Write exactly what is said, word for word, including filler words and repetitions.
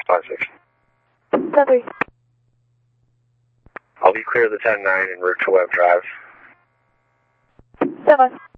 five six. ten three. I'll be clear of the ten nine en route to Webb Drive. Stand by.